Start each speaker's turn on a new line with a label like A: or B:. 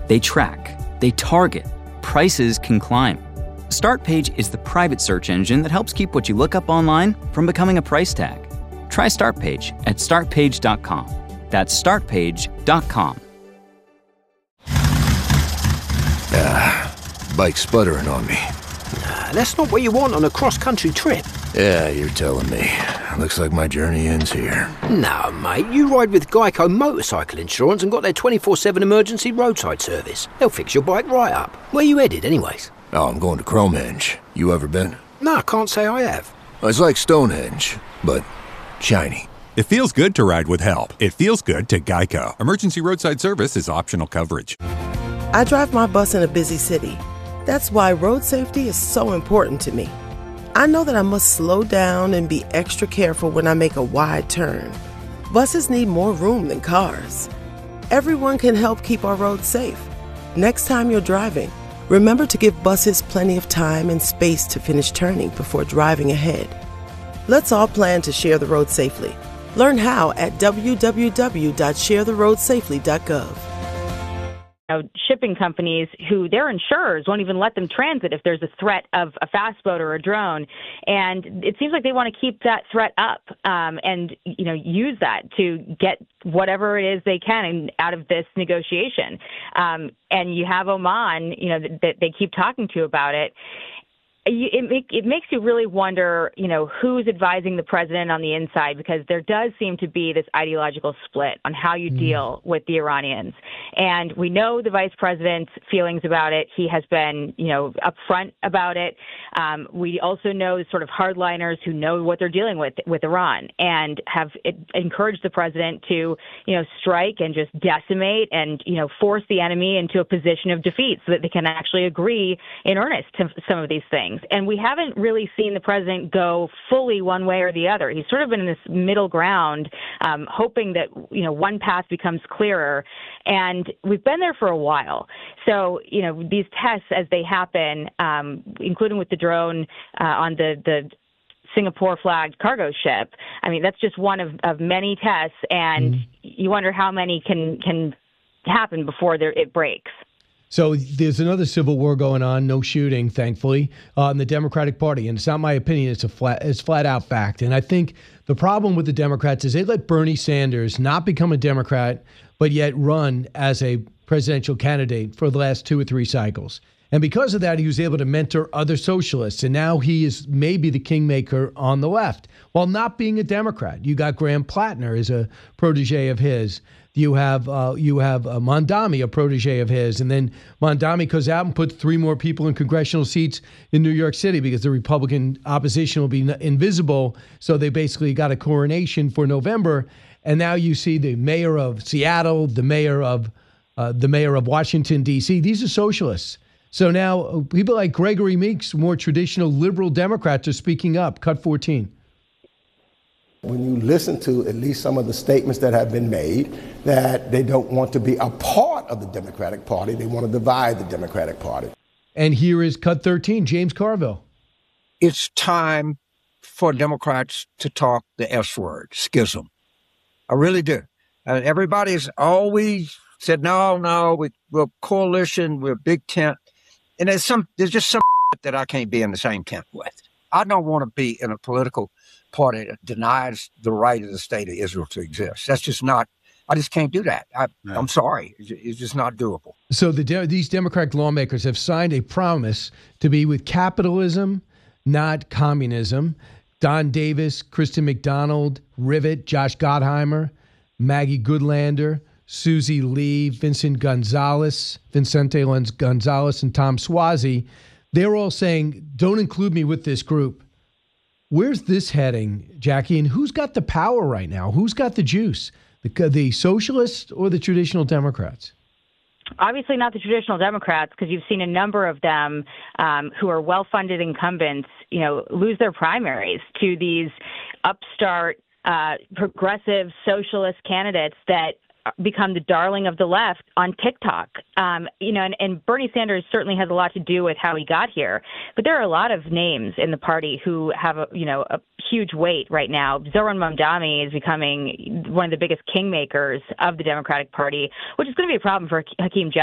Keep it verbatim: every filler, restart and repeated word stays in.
A: They track, they target, prices can climb. Startpage is the private search engine that helps keep what you look up online from becoming a price tag. Try Startpage at start page dot com. That's start page dot com.
B: Ah, bike's sputtering on me.
C: Nah, that's not what you want on a cross-country trip.
B: Yeah, you're telling me. Looks like my journey ends here.
C: No, mate, you ride with Geico Motorcycle Insurance and got their twenty-four seven emergency roadside service. They'll fix your bike right up. Where you headed, anyways?
B: Oh, I'm going to Cromehenge. You ever been?
C: No, I can't say I have.
B: It's like Stonehenge, but shiny.
D: It feels good to ride with help. It feels good to Geico. Emergency roadside service is optional coverage.
E: I drive my bus in a busy city. That's why road safety is so important to me. I know that I must slow down and be extra careful when I make a wide turn. Buses need more room than cars. Everyone can help keep our roads safe. Next time you're driving, remember to give buses plenty of time and space to finish turning before driving ahead. Let's all plan to share the road safely. Learn how at w w w dot share the road safely dot gov.
F: You know, shipping companies who their insurers won't even let them transit if there's a threat of a fast boat or a drone. And it seems like they want to keep that threat up um, and, you know, use that to get whatever it is they can out of this negotiation. Um, and you have Oman, you know, that, that they keep talking to about it. It, make, it makes you really wonder, you know, who's advising the president on the inside, because there does seem to be this ideological split on how you mm. deal with the Iranians. And we know the vice president's feelings about it. He has been, you know, upfront about it. Um, we also know the sort of hardliners who know what they're dealing with with Iran and have it, encouraged the president to, you know, strike and just decimate and, you know, force the enemy into a position of defeat so that they can actually agree in earnest to some of these things. And we haven't really seen the president go fully one way or the other. He's sort of been in this middle ground, um, hoping that, you know, one path becomes clearer. And we've been there for a while. So, you know, these tests as they happen, um, including with the drone uh, on the, the Singapore flagged cargo ship, I mean, that's just one of, of many tests. And mm. you wonder how many can, can happen before there, it breaks.
G: So there's another civil war going on, no shooting, thankfully, uh, in the Democratic Party. And it's not my opinion, it's a flat, it's flat out fact. And I think the problem with the Democrats is they let Bernie Sanders not become a Democrat, but yet run as a presidential candidate for the last two or three cycles. And because of that, he was able to mentor other socialists. And now he is maybe the kingmaker on the left while not being a Democrat. You got Graham Plattner as a protege of his. You have uh, you have uh, Mondami, a protege of his, and then Mondami goes out and puts three more people in congressional seats in New York City because the Republican opposition will be n- invisible. So they basically got a coronation for November, and now you see the mayor of Seattle, the mayor of uh, the mayor of Washington D C. These are socialists. So now uh, people like Gregory Meeks, more traditional liberal Democrats, are speaking up. Cut fourteen.
H: When you listen to at least some of the statements that have been made, that they don't want to be a part of the Democratic Party, they want to divide the Democratic Party.
G: And here is Cut thirteen, James Carville.
I: It's time for Democrats to talk the S word, schism. I really do. Uh, everybody's always said, no, no, we, we're a coalition, we're a big tent. And there's some, there's just some that I can't be in the same tent with. I don't want to be in a political party that denies the right of the state of Israel to exist. That's just not, I just can't do that. I, no. I'm sorry. It's, it's just not doable.
G: So the de- these Democratic lawmakers have signed a promise to be with capitalism, not communism. Don Davis, Kristen McDonald, Rivet, Josh Gottheimer, Maggie Goodlander, Susie Lee, Vincent Gonzalez, Vincente Gonzalez, and Tom Suozzi. They're all saying, don't include me with this group. Where's this heading, Jackie? And who's got the power right now? Who's got the juice? The, the socialists or the traditional Democrats?
F: Obviously not the traditional Democrats, because you've seen a number of them um, who are well-funded incumbents, you know, lose their primaries to these upstart, uh, progressive socialist candidates that become the darling of the left on TikTok. Um, you know, and, and Bernie Sanders certainly has a lot to do with how he got here. But there are a lot of names in the party who have, a, you know, a huge weight right now. Zoran Mamdani is becoming one of the biggest kingmakers of the Democratic Party, which is going to be a problem for Hakeem Jeffries.